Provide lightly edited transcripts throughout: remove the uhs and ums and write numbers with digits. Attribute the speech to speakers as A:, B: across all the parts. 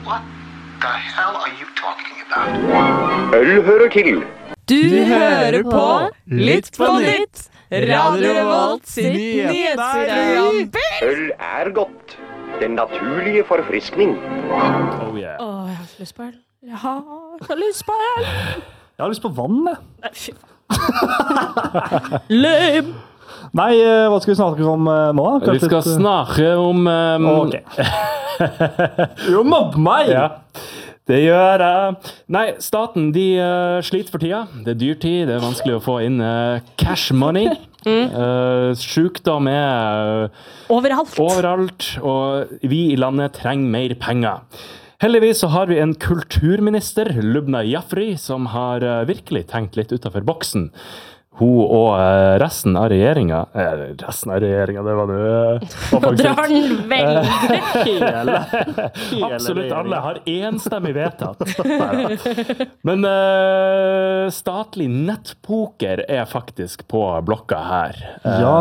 A: What the hell are you talking about?
B: Øl hører til.
C: Du hører på Litt på nytt, Radio Revolt sitt nyhetsprogram.
B: Øl er godt. Den naturlige forfriskning.
D: Oh yeah.
C: Jeg har lyst på øl. Jeg har lyst på øl.
D: Jeg har lyst på vann, jeg.
C: Nei, fy faen. Lame.
D: Nei, hva skal vi snakke om nå?
E: Vi skal snakke om...
D: Ok. Jo, mobb meg!
E: Ja, det gjør jeg. Nei, staten, de sliter for tida. Det er dyrtid, det er vanskelig å få inn cash money. Sykdom er overalt, og vi i landet trenger mer penger. Heldigvis så har vi en kulturminister, Lubna Jaffery, som har virkelig tenkt litt utenfor boksen. Hun og resten av regjeringen, det var
C: Nå drar den veldig.
D: Hele
E: Absolutt alle har enstemmig vedtatt. Men statlig nettpoker er faktisk på blokka her.
D: Ja.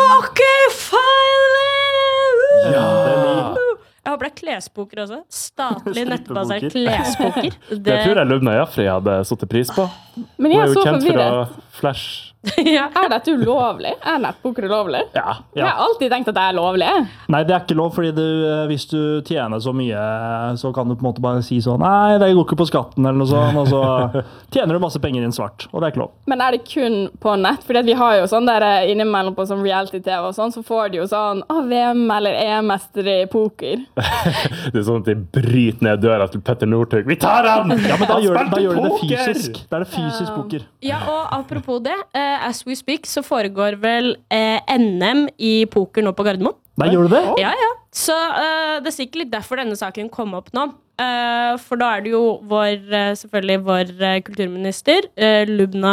C: Jeg håper det er klespoker også. Statlig nettbasert klespoker.
E: Det tror jeg Lubna Jaffery hadde satt pris på.
F: Men
E: Hun
F: jeg
E: er
F: er
E: jo
F: så
E: kjent for å
F: forvirret.
E: flash.
C: Ja.
F: Er dette ulovlig? Er nettpoker ulovlig?
D: Ja.
F: Jeg har alltid tenkt at det er lovlig.
D: Nei, det er ikke lov, fordi hvis du tjener så mye, så kan du på en måte bare si sånn, nei, det går ikke på skatten eller noe sånt, og så tjener du masse penger inn svart, og det er ikke lov.
F: Men er det kun på nett? Fordi at vi har jo sånn der innimellom på sånn reality-tv og sånn, så får de jo sånn VM eller EM-mester i poker.
E: Det er sånn at de bryter ned døra til Petter Northug. Vi tar han!
D: Ja, men da gjør
E: spilte
D: de det
E: poker!
D: fysisk. Da er det fysisk poker.
C: Ja, og apropos det, as we speak, så foregår vel NM i poker nå på Gardermoen.
D: Nei, gjør du det?
C: Ja. Så det er sikkert litt derfor denne saken kom opp nå. For da er det jo selvfølgelig vår kulturminister, Lubna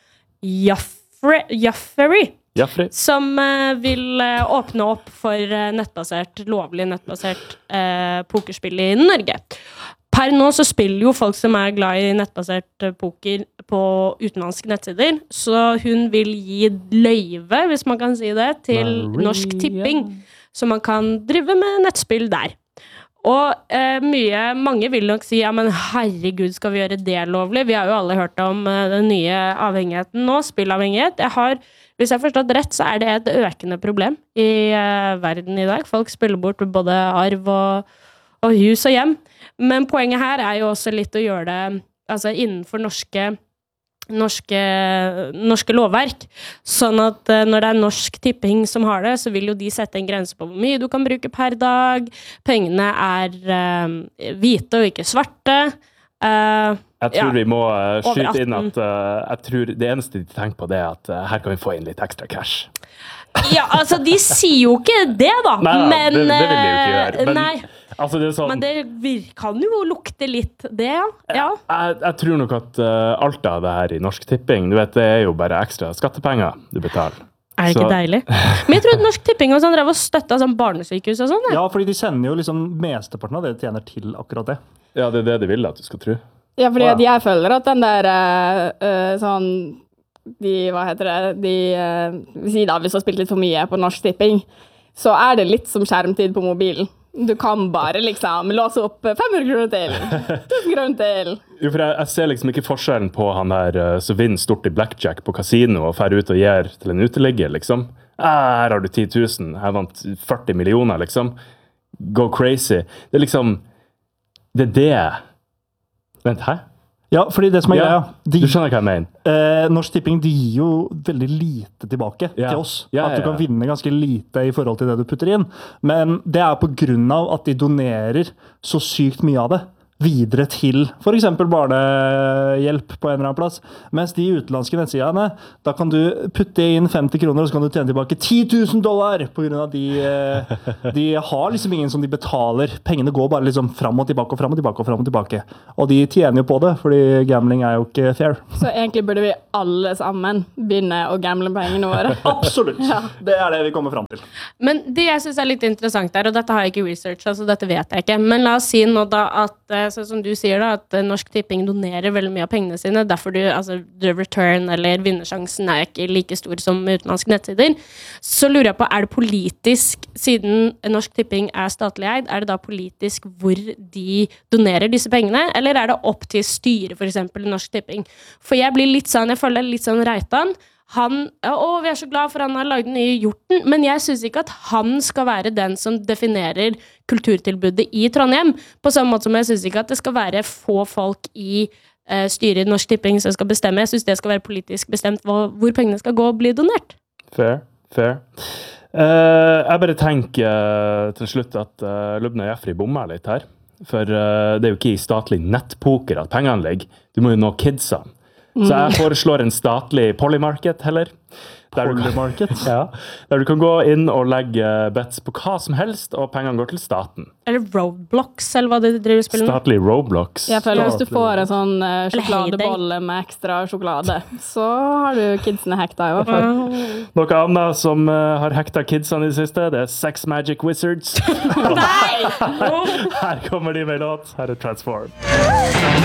C: Jaffery, som vil åpne opp for lovlig nettbasert pokerspill i Norge. Per nå så spiller jo folk som er glad i nettbasert poker på utenlandske nettsider, så hun vil gi løyve, hvis man kan si det, til Norsk Tipping, så man kan drive med nettspill der. Og mange vil nok si, ja, men herregud, skal vi gjøre det lovlig? Vi har jo alle hørt om den nye avhengigheten nå, spillavhengighet. Hvis jeg har forstått rett, så er det et økende problem i verden i dag. Folk spiller bort både arv og hus og hjem. Men poenget her er jo også litt å gjøre det innenfor norske lovverk. Sånn at når det er Norsk Tipping som har det, så vil jo de sette en grense på hvor mye du kan bruke per dag. Pengene er hvite og ikke svarte.
E: Jeg tror vi må skyte inn at jeg tror det eneste de tenker på det er at her kan vi få inn litt ekstra cash.
C: Ja, altså de sier jo ikke det da.
E: Nei, det vil de jo ikke gjøre.
C: Nei.
E: Altså, det er sånn,
C: men det kan jo lukte litt det, ja.
E: Jeg tror nok at alt av det her i Norsk Tipping, du vet, det er jo bare ekstra skattepenger du betaler.
C: Er det ikke deilig? Men jeg tror Norsk Tipping og sånn drev og støtta sånn barnesykehus og sånn.
D: Ja, fordi de sender jo liksom mesteparten av det de tjener til akkurat det.
E: Ja, det er det de vil at du skal tro.
F: Ja, fordi at jeg føler at den der sånn hva heter det, hvis du har spilt litt for mye på Norsk Tipping, så er det litt som skjermtid på mobilen. Du kan bare liksom låse opp 500 kroner til, 1000 kroner til.
E: Jo, for jeg ser liksom ikke forskjellen på han der som vinner stort i blackjack på kasino og fer ut og gir til en uteligger, liksom. Her har du 10 000, jeg vant 40 millioner, liksom. Go crazy. Det er liksom, det er det. Vent, hæ?
D: Ja, fordi det som er greia,
E: du skjønner hva jeg mener.
D: Norsk Tipping, de gir jo veldig lite tilbake til oss. At du kan vinne ganske lite i forhold til det du putter inn. Men det er på grunn av at de donerer så sykt mye av det videre til for eksempel barnehjelp på en eller annen plass. Mens de utenlandske nettsidene, da kan du putte inn 50 kroner, og så kan du tjene tilbake $10,000 på grunn av de har liksom ingen som de betaler. Pengene går bare liksom fram og tilbake og fram og tilbake og fram og tilbake. Og de tjener jo på det, fordi gambling er jo ikke fair.
F: Så egentlig burde vi alle sammen begynne å gamble pengene våre.
D: Absolutt. Ja. Det er det vi kommer fram til.
C: Men det jeg synes er litt interessant der, og dette har jeg ikke research, altså dette vet jeg ikke, men la oss si nå da at altså, som du sier da, at Norsk Tipping donerer veldig mye av pengene sine, derfor the return eller vinnersjansen er ikke like stor som utenlandske nettsider. Så lurer jeg på, det politisk, siden Norsk Tipping statlig eid, det da politisk hvor de donerer disse pengene, eller det opp til styret for eksempel i Norsk Tipping? For jeg blir litt sånn, jeg føler litt sånn Reitan, vi så glad for han har laget den nye Hjorten, men jeg synes ikke at han skal være den som definerer kulturtilbudet i Trondheim, på samme måte som jeg synes ikke at det skal være få folk i styret i Norsk Tipping som skal bestemme. Jeg synes det skal være politisk bestemt hvor pengene skal gå og bli donert.
E: Fair. Jeg bare tenker til slutt at Lubna Jeffrey bommer litt her, for det jo ikke i statlig nettpoker at pengene ligger. Du må jo nå kidsene. Så jeg foreslår en statlig polymarket heller.
D: Polymarket?
E: Der du kan gå inn og legge bets på hva som helst, og pengene går til staten.
C: Eller Roblox, eller hva det driver spillet?
E: Statlig Roblox.
F: Jeg føler hvis du får en sånn sjokoladebolle med ekstra sjokolade, så har du kidsene hekta i hvert fall.
E: Noe annet som har hekta kidsene i det siste, det Sex Magic Wizards.
C: Nei!
E: Her kommer de med låt. Her Transform.